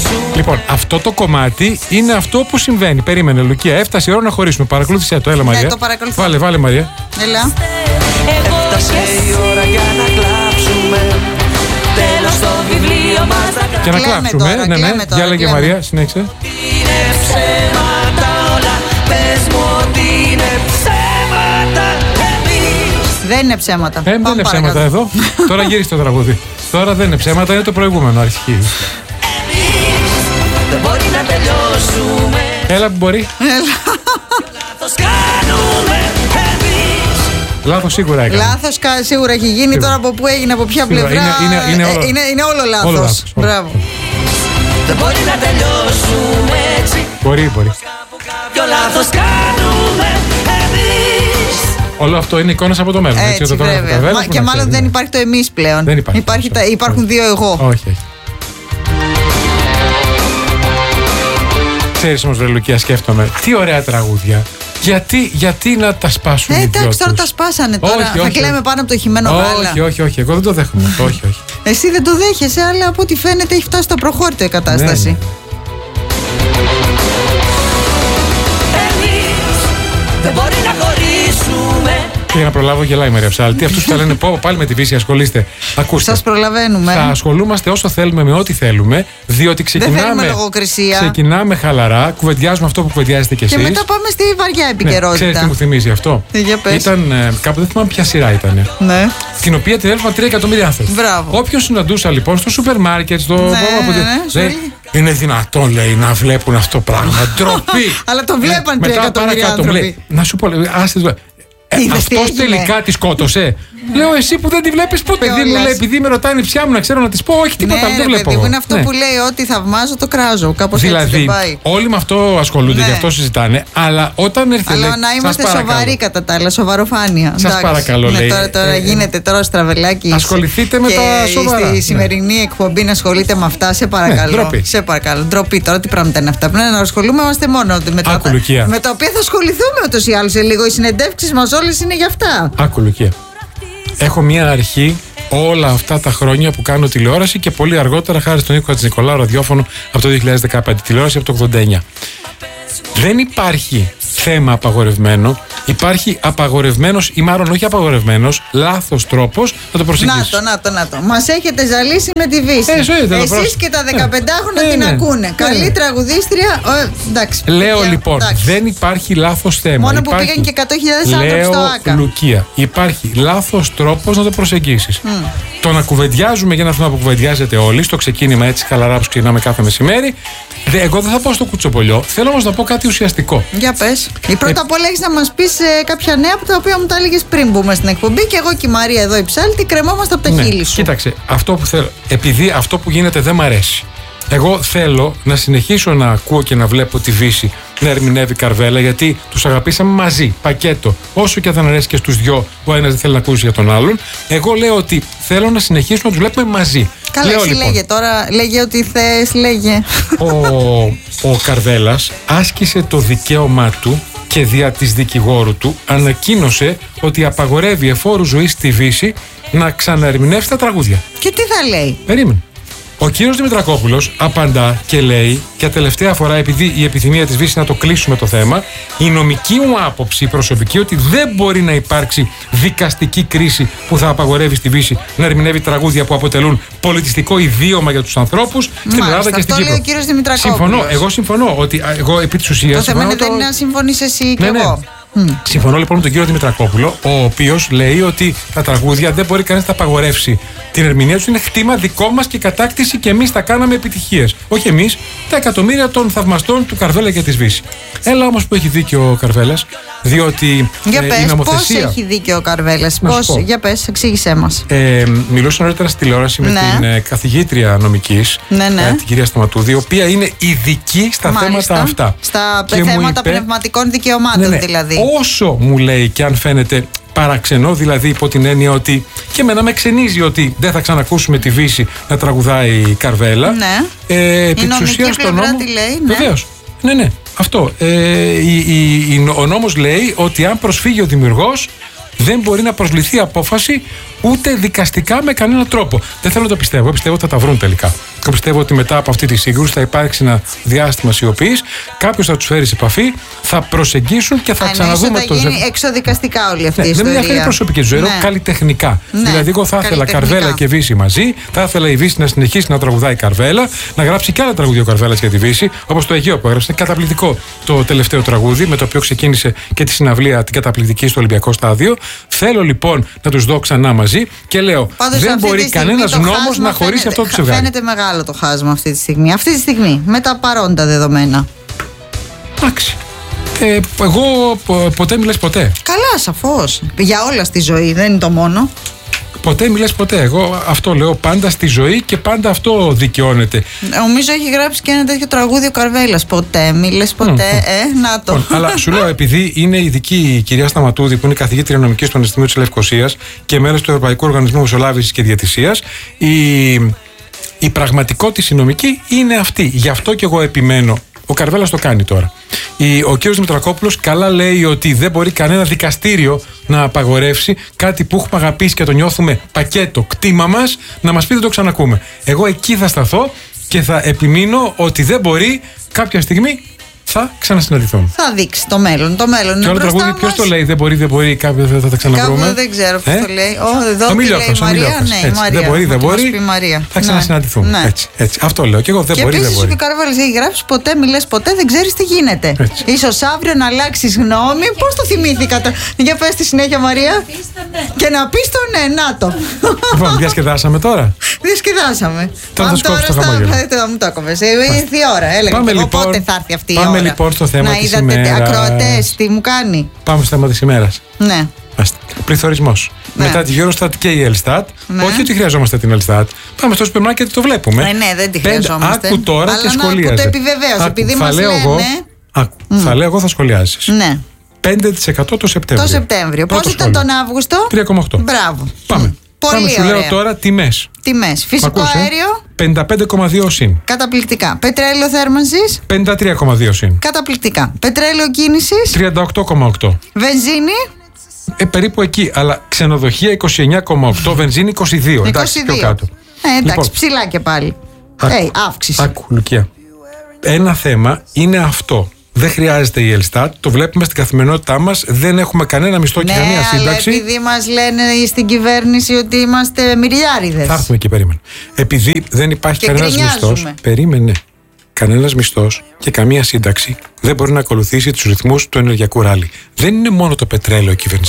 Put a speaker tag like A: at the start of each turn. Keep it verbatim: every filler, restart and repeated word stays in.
A: Λοιπόν, αυτό το κομμάτι είναι αυτό που συμβαίνει. Περίμενε, Λουκία, έφτασε η ώρα να χωρίσουμε. Παρακολούθησε το, έλα Μαρία.
B: Ναι, το παρακολουθώ.
A: Βάλε, βάλε Μαρία.
B: Έλα.
C: Έφτασε η ώρα για να κλάψουμε. Τέλος στο βιβλίο μας θα
A: Και να
B: Κλαίμε
A: κλάψουμε.
B: τώρα,
A: Ναι, ναι.
B: κλαίμε τώρα,
A: Διάλεγε
B: κλαίμε.
A: Μαρία, συνέχισε.
C: είναι ψέματα όλα. Πες μου ότι είναι ψέματα. Εμείς
B: Δεν είναι ψέματα.
A: Ε, δεν
B: Πάμε
A: είναι ψέματα
B: παρακάτω.
A: εδώ. Τώρα γύρισε το τραγούδι. Τώρα δεν είναι ψέματα, είναι το προηγούμενο αρχή.
C: δεν μπορεί να τελειώσουμε.
A: Έλα που μπορεί.
C: Λάθος κάνουμε εμείς.
A: Λάθος σίγουρα έκανε.
B: Λάθος κα- σίγουρα έχει γίνει.
A: Σίγουρα.
B: Τώρα από πού έγινε, από ποια
A: Σίγουρα.
B: πλευρά.
A: Είναι- είναι- είναι
B: ε,
A: όλο-
B: είναι, είναι όλο λάθος.
A: Όλο λάθος, όλο.
B: Μπράβο.
C: Δεν μπορεί να τελειώσουμε έτσι.
A: Μπορεί, μπορεί.
C: Κάπου κάποιο λάθος κάνουμε εμείς.
A: Όλο αυτό είναι εικόνες από το μέλλον.
B: Έτσι,
A: το τώρα
B: βέβαια.
A: Καρβέλας
B: Μα-
A: που
B: και
A: να
B: μάλλον
A: ξέρει,
B: δεν
A: ναι.
B: υπάρχει το εμείς πλέον.
A: Δεν υπάρχει.
B: τα- υπάρχουν δύο εγώ.
A: Όχι, όχι. Ξέρεις όμως, βρε Λουκία, σκέφτομαι, τι ωραία τραγούδια. Γιατί, γιατί να τα σπάσουν
B: Ε,
A: οι δυο
B: εντάξει, τώρα
A: τους?
B: τα σπάσανε τώρα.
A: Όχι,
B: θα
A: όχι,
B: κλαίμε
A: όχι.
B: πάνω από το χυμένο γάλα.
A: Όχι, όχι, όχι. Εγώ δεν το δέχομαι. όχι, όχι.
B: Εσύ δεν το δέχεσαι, αλλά από ό,τι φαίνεται έχει φτάσει στο προχώρητο η κατάσταση.
A: Ναι, ναι.
C: Εμείς δεν μπορεί να χωρίσουμε.
A: Και για να προλάβω, γελάει η Μαρία Ψάλτη. Αυτούς που θα λένε πω, πάλι με τη Βύση ασχολείστε. Ακούστε.
B: Σας προλαβαίνουμε.
A: Θα ασχολούμαστε όσο θέλουμε με ό,τι θέλουμε, διότι ξεκινάμε,
B: θέλουμε λογοκρισία.
A: ξεκινάμε χαλαρά, κουβεντιάζουμε αυτό που κουβεντιάζετε κι
B: Και
A: εσείς.
B: μετά πάμε στη βαριά
A: Ναι,
B: επικαιρότητα.
A: ξέρεις τι μου θυμίζει αυτό?
B: Ε, για πες.
A: Ήταν ε, κάπου, δεν θυμάμαι ποια σειρά ήταν.
B: Ναι.
A: Την οποία την έλαβαν τρία εκατομμύρια άνθρωποι.
B: Μπράβο.
A: Όποιον συναντούσα λοιπόν στο σούπερ μάρκετ, στο.
B: Ναι,
A: από
B: ναι,
A: τη-
B: ναι, σου
A: λέει,
B: λέει.
A: είναι δυνατόν, λέει, να βλέπουν αυτό το πράγμα. Ντροπή.
B: Αλλά το βλέπαν
A: Ναι,
B: τρία
A: μετά
B: εκατομμύρια
A: παρακάτω μου λέει,
B: άνθρωποι.
A: να σου πω, λέει, άστε το. Ε,
B: Είδες τι
A: αυτός
B: έγινε?
A: τελικά τη σκότωσε. Λέω, εσύ που δεν τη βλέπεις πού, παιδί μου,
B: Κιόλας.
A: λέει, επειδή με ρωτάνε η ψιά μου να ξέρω να τη πω, όχι τίποτα,
B: Ναι,
A: δεν
B: ρε
A: βλέπω.
B: παιδί μου, είναι αυτό
A: Ναι.
B: που λέει ότι θαυμάζω το κράζω. Κάπως έτσι
A: Δηλαδή,
B: δεν πάει.
A: όλοι με αυτό ασχολούνται,
B: Ναι.
A: γι' αυτό συζητάνε, αλλά όταν έρθει.
B: Αλλά
A: λέει,
B: να
A: «Σας
B: είμαστε
A: παρακαλώ,
B: σοβαροί κατά τα άλλα, σοβαροφάνεια.
A: Σας
B: Εντάξει.
A: παρακαλώ,
B: Ναι,
A: λέει,
B: Τώρα, τώρα
A: ε,
B: γίνεται τώρα στραβελάκι.
A: ασχοληθείτε με
B: και
A: τα σοβαρά.
B: Στη
A: Ναι.
B: σημερινή εκπομπή να ασχολείται με αυτά, σε παρακαλώ.
A: ντροπή.
B: Σε παρακαλώ. Ντροπή τώρα, τι πράγματα είναι αυτά. Πρέπει να ασχολούμαστε μόνο με τα,
A: Άκου, Λουκία.
B: με τα οποία θα ασχοληθούμε ούτως ή άλλως σε λίγο. Οι συνεντεύξεις μας όλες είναι για αυτά.
A: Άκου, Λουκία. Έχω μία αρχή όλα αυτά τα χρόνια που κάνω τηλεόραση και πολύ αργότερα, χάρη στον Νίκο Χατζηνικολάου, ραδιόφωνο από το δύο χιλιάδες δεκαπέντε, τηλεόραση από το ογδόντα εννιά. Δεν υπάρχει θέμα απαγορευμένο. Υπάρχει απαγορευμένος ή μάλλον όχι απαγορευμένος, λάθος τρόπος να το προσεγγίσεις.
B: Να το, να το, να το. Μας έχετε ζαλίσει με τη Βύση.
A: Ε, ζωείτε, το
B: Εσείς
A: πρόσ-
B: και τα
A: Ναι.
B: δεκαπεντάχρονα
A: Ε,
B: την
A: ναι.
B: ακούνε.
A: Ε,
B: Καλή
A: ναι.
B: τραγουδίστρια. Ε, εντάξει.
A: Λέω
B: παιδιά,
A: λοιπόν,
B: εντάξει.
A: δεν υπάρχει λάθος θέμα.
B: Μόνο που
A: υπάρχει,
B: πήγαν και εκατό χιλιάδες άνθρωποι
A: λέω,
B: στο ΆΚΑ.
A: Λουκία, υπάρχει λάθος τρόπος να το προσεγγίσεις. Το να κουβεντιάζουμε για ένα θέμα που κουβεντιάζετε όλοι, στο ξεκίνημα έτσι χαλαρά που ξεκινάμε κάθε μεσημέρι. Δε, εγώ δεν θα πω στο κουτσοπολιό, θέλω όμως να πω κάτι ουσιαστικό.
B: Για πες. Η πρώτα απ' όλα έχεις να μας πεις ε, κάποια νέα από τα οποία μου τα έλεγες πριν μπούμε στην εκπομπή και εγώ και η Μαρία εδώ η Ψάλτη κρεμόμαστε από τα
A: Ναι,
B: χείλη σου.
A: κοίταξε, αυτό που θέλω, επειδή αυτό που γίνεται δεν μ' αρέσει. Εγώ θέλω να συνεχίσω να ακούω και να βλέπω τη Βύση να ερμηνεύει Καρβέλα, γιατί τους αγαπήσαμε μαζί, πακέτο. Όσο και αν δεν αρέσει και στους δυο, ο ένας δεν θέλει να ακούσει για τον άλλον. Εγώ λέω ότι θέλω να συνεχίσουμε να τους βλέπουμε μαζί.
B: Καλά,
A: λέω,
B: εσύ
A: λοιπόν,
B: λέγε τώρα, λέγε ότι θες, λέγε.
A: ο, ο Καρβέλας άσκησε το δικαίωμά του και δια της δικηγόρου του ανακοίνωσε ότι απαγορεύει εφόρου ζωής στη Βύση να ξαναερμηνεύσει τα τραγούδια.
B: Και τι θα λέει.
A: Περίμενε. Ο κύριος Δημητρακόπουλος απαντά και λέει, για τελευταία φορά, επειδή η επιθυμία της Βύσης να το κλείσουμε το θέμα, η νομική μου άποψη προσωπική ότι δεν μπορεί να υπάρξει δικαστική κρίση που θα απαγορεύει στη Βύση να ερμηνεύει τραγούδια που αποτελούν πολιτιστικό ιδίωμα για τους ανθρώπους στην
B: Μάλιστα,
A: Ελλάδα και στην
B: αυτό
A: Κύπρο.
B: λέει ο κύριος Δημητρακόπουλος.
A: Συμφωνώ. Εγώ συμφωνώ ότι α, εγώ επί της ουσίας.
B: Το θέμα είναι
A: συμφωνώ
B: δεν είναι να συμφωνείς εσύ και
A: Ναι, ναι.
B: εγώ.
A: Συμφωνώ λοιπόν με τον κύριο Δημητρακόπουλο, ο οποίος λέει ότι τα τραγούδια δεν μπορεί κανείς να τα απαγορεύσει. Την ερμηνεία τους είναι χτήμα δικό μας και κατάκτηση και εμείς τα κάναμε επιτυχίες. Όχι εμείς, τα εκατομμύρια των θαυμαστών του Καρβέλα και της Βύση. Έλα όμως που έχει δίκιο ο Καρβέλας, διότι
B: Για
A: ε, η
B: πες, πώς
A: νομοθεσία.
B: έχει δίκιο ο Καρβέλας,
A: Να σου
B: πώς,
A: πω.
B: για πες, εξήγησέ μας.
A: Ε, μιλούσα νωρίτερα στη τηλεόραση με
B: Ναι.
A: την ε, καθηγήτρια νομικής,
B: Ναι, ναι.
A: ε, την κυρία Σταματούδη, η οποία είναι ειδική στα
B: Μάλιστα.
A: θέματα αυτά.
B: Στα
A: Και μου
B: θέματα
A: είπε-
B: πνευματικών δικαιωμάτων
A: Ναι, ναι.
B: δηλαδή.
A: Όσο μου λέει και αν φαίνεται παραξενό, δηλαδή υπό την έννοια ότι και εμένα με ξενίζει ότι δεν θα ξανακούσουμε τη Βύση να τραγουδάει η Καρβέλα.
B: Ναι.
A: Ε, επί
B: Η
A: της
B: νομική
A: ουσίας, το
B: πλευρά
A: νόμο-
B: τι λέει, ναι.
A: Βεβαίως. Ναι, ναι. Αυτό. Ε, η, η, η, ο νόμος λέει ότι αν προσφύγει ο δημιουργός, δεν μπορεί να προσβληθεί απόφαση ούτε δικαστικά με κανένα τρόπο. Δεν θέλω να το πιστεύω. Εγώ πιστεύω ότι θα τα βρουν τελικά. Εγώ πιστεύω ότι μετά από αυτή τη σύγκρουση θα υπάρξει ένα διάστημα σιωπής. Κάποιος θα τους φέρει σε επαφή, θα προσεγγίσουν και θα
B: Α,
A: ξαναδούμε
B: θα
A: το
B: γίνει
A: ζευγάρι.
B: εξοδικαστικά όλη αυτή
A: Ναι,
B: η
A: δεν με
B: ιστορία.
A: ενδιαφέρει προσωπική ζωή,
B: Ναι.
A: καλλιτεχνικά.
B: Ναι,
A: Δηλαδή, εγώ θα ήθελα
B: καλλιτεχνικά.
A: Καρβέλα και Βύση μαζί, θα ήθελα η Βύση να συνεχίσει να τραγουδάει Καρβέλα, να γράψει και άλλα τραγούδια ο Καρβέλας για τη Βύση, όπως το Αιγαίο που έγραψε. Είναι καταπληκτικό το τελευταίο τραγούδι, με το οποίο ξεκίνησε και τη συναυλία την καταπληκτική στο Ολυμπιακό Στάδιο. Θέλω λοιπόν να τους δω ξανά μαζί και λέω:
B: Πάντως,
A: δεν
B: αυτή
A: μπορεί
B: τη στιγμή
A: κανένας
B: το
A: νόμος
B: χάσμα
A: να χωρίσει
B: φαίνεται-
A: αυτό το ζευγάρι.
B: Φαίνεται μεγάλο το χάσμα αυτή τη στιγμή. Αυτή τη στιγμή, με τα παρόντα δεδομένα.
A: Εντάξει. Ε, εγώ πο- ποτέ μιλες ποτέ.
B: Καλά, σαφώς. Για όλα στη ζωή, δεν είναι το μόνο.
A: Ποτέ μιλες ποτέ. Εγώ αυτό λέω πάντα στη ζωή και πάντα αυτό δικαιώνεται.
B: Νομίζω έχει γράψει και ένα τέτοιο τραγούδι ο Καρβέλας. Ποτέ, μίλες ποτέ. Ε, να το.
A: Λοιπόν, αλλά σου λέω, επειδή είναι ειδική η κυρία Σταματούδη, που είναι καθηγήτρια νομικής στο Πανεπιστήμιο της Λευκωσίας και μέλος του Ευρωπαϊκού Οργανισμού Μεσολάβησης και Διαιτησίας, η, η πραγματικότητα η νομική είναι αυτή. Γι' αυτό και εγώ επιμένω. Ο Καρβέλας το κάνει τώρα. Η, ο κ. Δημητρακόπουλος καλά λέει ότι δεν μπορεί κανένα δικαστήριο να απαγορεύσει κάτι που έχουμε αγαπήσει και το νιώθουμε πακέτο, κτήμα μας, να μας πει δεν το ξανακούμε. Εγώ εκεί θα σταθώ και θα επιμείνω ότι δεν μπορεί κάποια στιγμή. Θα ξανασυναντηθούν.
B: Θα δείξει το μέλλον. Το μέλλον
A: Και
B: είναι
A: όλο το
B: μπροστά
A: τραγούδι, ποιο
B: μας.
A: το λέει, δεν μπορεί, δεν μπορεί, κάποιο δεν θα τα ξαναβρούμε.
B: Κάπου δεν ξέρω ποιο
A: Ε?
B: το λέει. Ω, εδώ
A: Ο
B: τι
A: Μιλιόκος,
B: λέει η
A: ο
B: Μαρία.
A: Μιλιόκος.
B: Ναι, η
A: Έτσι,
B: Μαρία.
A: δεν μπορεί,
B: θα
A: δεν
B: μας
A: μπορεί.
B: πει η Μαρία.
A: Θα
B: Ναι.
A: ξανασυναντηθούν.
B: Ναι.
A: Έτσι, έτσι. Αυτό λέω. Και εγώ δεν
B: Και
A: μπορεί, δεν
B: επίσης
A: μπορεί.
B: ο Καρβέλης έχει γράψει ποτέ μιλές ποτέ, δεν ξέρεις τι γίνεται.
A: Έτσι.
B: Ίσως αύριο να αλλάξεις γνώμη. Πώς το θυμήθηκα τώρα. Για πες τη συνέχεια, Μαρία. Και να πεις το ναι, να το.
A: Λοιπόν, διασκεδάσαμε τώρα.
B: Διασκεδάσαμε.
A: Τώρα θα
B: Πάμε
A: σκόψεις το
B: στα-
A: χαμόγελο.
B: θα- θα μου το έκοβες. Ε, Ήρθε η ώρα. Έλεγα
A: Πάμε
B: και εγώ
A: λοιπόν-
B: πότε θα έρθει αυτή η
A: πάμε
B: ώρα.
A: λοιπόν στο θέμα
B: να
A: της
B: είδατε
A: ημέρας.
B: ακροατές τι μου κάνει.
A: Πάμε στο θέμα της ημέρας.
B: Ναι.
A: Πληθωρισμός.
B: Ναι.
A: Μετά τη Eurostat και η Elstat.
B: Ναι.
A: Όχι ότι χρειαζόμαστε την Elstat. Πάμε στο σούπερ μάρκετ και το βλέπουμε.
B: Ε, ναι, δεν τη
A: Πέντε-
B: χρειαζόμαστε.
A: Άκου τώρα
B: Αλλά
A: και
B: να που
A: σχολίαζε.
B: το επιβεβαίωσε,
A: Άκου,
B: επειδή
A: θα
B: μας
A: λέω εγώ-
B: λένε-
A: Άκου, θα λέω εγώ, θα σχολιάζεις.
B: Ναι.
A: πέντε τοις εκατό το Σεπτέμβριο.
B: Το Σεπτέμβριο. Πώς
A: Πρώτο
B: ήταν
A: σχόλιο.
B: τον Αύγουστο?
A: τρία κόμμα οκτώ.
B: Μπράβο.
A: Πάμε.
B: Μ. Πολύ
A: Πάμε, σου
B: ωραία.
A: λέω τώρα τιμές.
B: Τιμές. Φυσικό
A: Ακούς, ε?
B: αέριο.
A: πενήντα πέντε κόμμα δύο συν.
B: Καταπληκτικά. Πετρέλαιο θέρμανσης.
A: πενήντα τρία κόμμα δύο συν.
B: Καταπληκτικά. Πετρέλαιο κίνησης.
A: τριάντα οκτώ κόμμα οκτώ.
B: Βενζίνη.
A: Ε, περίπου εκεί. Αλλά ξενοδοχεία είκοσι εννιά κόμμα οκτώ, βενζίνη είκοσι δύο. Εντάξει, πιο κάτω.
B: Ε, εντάξει,
A: Λοιπόν,
B: ψηλά και πάλι.
A: άκου,
B: Ε, αύξηση.
A: Άκου, Λουκία. Ένα θέμα είναι αυτό. Δεν χρειάζεται η Ελστάτ, το βλέπουμε στην καθημερινότητά μας. Δεν έχουμε κανένα μισθό και
B: Ναι,
A: καμία
B: αλλά
A: σύνταξη.
B: επειδή μας λένε στην κυβέρνηση ότι είμαστε μυριάριδες.
A: Θα έρθουμε και περίμενε. Επειδή δεν υπάρχει
B: Και
A: κανένας
B: γκρινιάζουμε.
A: μισθός. Περίμενε. Κανένας μισθός και καμία σύνταξη δεν μπορεί να ακολουθήσει τους ρυθμούς του ενεργειακού ράλι. Δεν είναι μόνο το πετρέλαιο η κυβέρνηση.